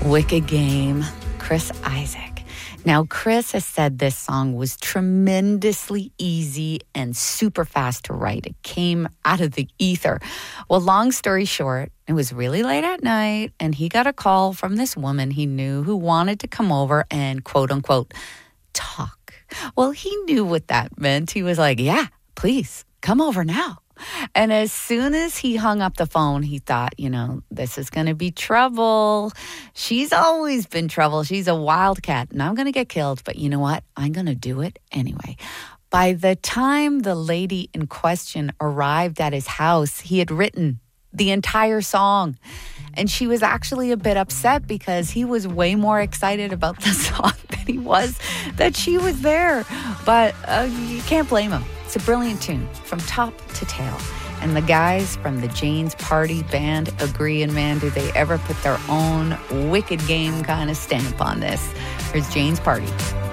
Wicked Game, Chris Isaak. Now, Chris has said this song was tremendously easy and super fast to write. It came out of the ether. Well, long story short, it was really late at night, and he got a call from this woman he knew who wanted to come over and, quote unquote, talk. Well, he knew what that meant. He was like, yeah, please, come over now. And as soon as he hung up the phone, he thought, this is going to be trouble. She's always been trouble. She's a wildcat, and I'm going to get killed. But you know what? I'm going to do it anyway. By the time the lady in question arrived at his house, he had written the entire song. And she was actually a bit upset because he was way more excited about the song than he was that she was there. But you can't blame him. It's a brilliant tune from top to tail. And the guys from the Jane's Party Band agree, and man, do they ever put their own Wicked Game kind of stamp on this. Here's Jane's Party.